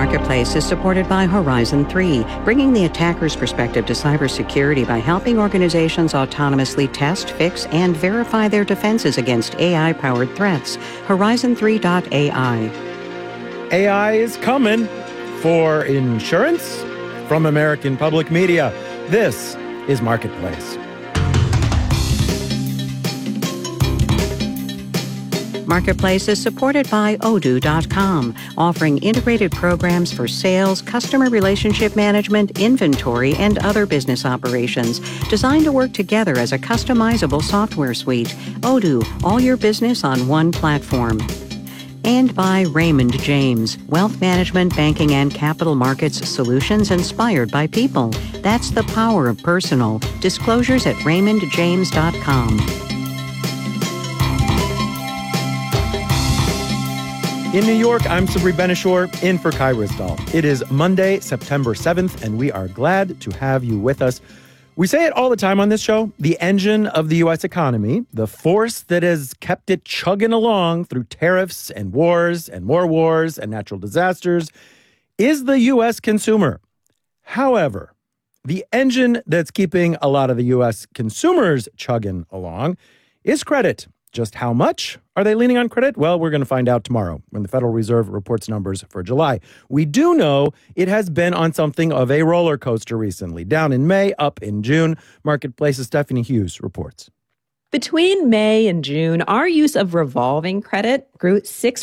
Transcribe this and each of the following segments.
Marketplace is supported by Horizon 3, bringing the attacker's perspective to cybersecurity by helping organizations autonomously test, fix, and verify their defenses against AI-powered threats. Horizon3.ai. AI is coming for insurance from American Public Media. This is Marketplace. Marketplace is supported by Odoo.com, offering integrated programs for sales, customer relationship management, inventory, and other business operations, designed to work together as a customizable software suite. Odoo, all your business on one platform. And by Raymond James, wealth management, banking, and capital markets solutions inspired by people. That's the power of personal. Disclosures at raymondjames.com. In New York, I'm Sabri Ben-Achour, in for Kai Ryssdal. It is Monday, September 7th, and we are glad to have you with us. We say it all the time on this show, the engine of the U.S. economy, the force that has kept it chugging along through tariffs and wars and more wars and natural disasters, is the U.S. consumer. However, the engine that's keeping a lot of the U.S. consumers chugging along is credit. Just how much are they leaning on credit? Well, we're going to find out tomorrow when the Federal Reserve reports numbers for July. We do know it has been on something of a roller coaster recently. Down in May, up in June. Marketplace's Stephanie Hughes reports. Between May and June, our use of revolving credit grew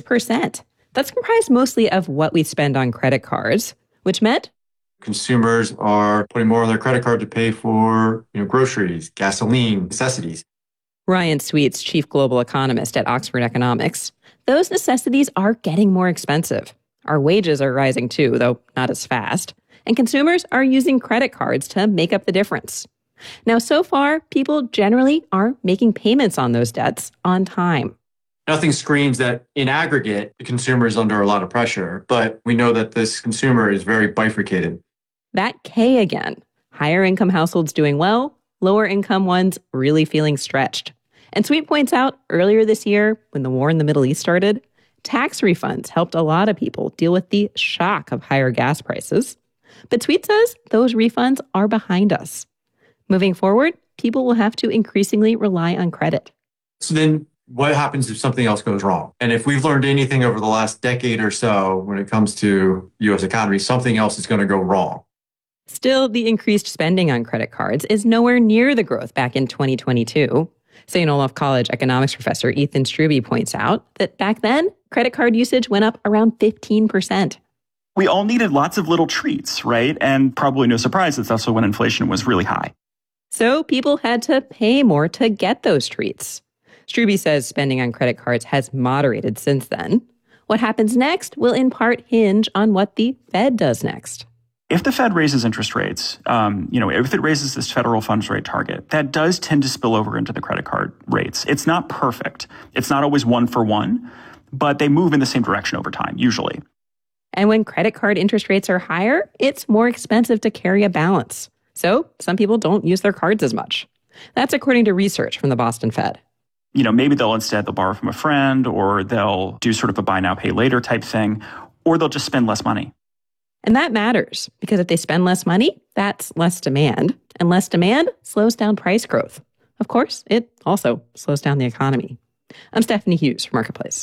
6%. That's comprised mostly of what we spend on credit cards, which meant consumers are putting more on their credit card to pay for, groceries, gasoline, necessities. Ryan Sweets, chief global economist at Oxford Economics. Those necessities are getting more expensive. Our wages are rising too, though not as fast. And consumers are using credit cards to make up the difference. Now, so far, people generally are making payments on those debts on time. Nothing screams that in aggregate, the consumer is under a lot of pressure, but we know that this consumer is very bifurcated. That K again. Higher income households doing well, lower income ones really feeling stretched. And Sweet points out earlier this year, when the war in the Middle East started, tax refunds helped a lot of people deal with the shock of higher gas prices. But Sweet says those refunds are behind us. Moving forward, people will have to increasingly rely on credit. So then what happens if something else goes wrong? And if we've learned anything over the last decade or so when it comes to the U.S. economy, something else is going to go wrong. Still, the increased spending on credit cards is nowhere near the growth back in 2022. St. Olaf College economics professor Ethan Strube points out that back then, credit card usage went up around 15%. We all needed lots of little treats, right? And probably no surprise, it's also when inflation was really high. So people had to pay more to get those treats. Strube says spending on credit cards has moderated since then. What happens next will in part hinge on what the Fed does next. If the Fed raises interest rates, if it raises this federal funds rate target, that does tend to spill over into the credit card rates. It's not perfect. It's not always one for one, but they move in the same direction over time, usually. And when credit card interest rates are higher, it's more expensive to carry a balance. So some people don't use their cards as much. That's according to research from the Boston Fed. Maybe they'll borrow from a friend, or they'll do sort of a buy now, pay later type thing, or they'll just spend less money. And that matters, because if they spend less money, that's less demand. And less demand slows down price growth. Of course, it also slows down the economy. I'm Stephanie Hughes for Marketplace.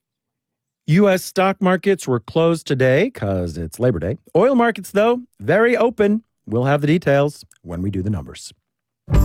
U.S. stock markets were closed today because it's Labor Day. Oil markets, though, very open. We'll have the details when we do the numbers.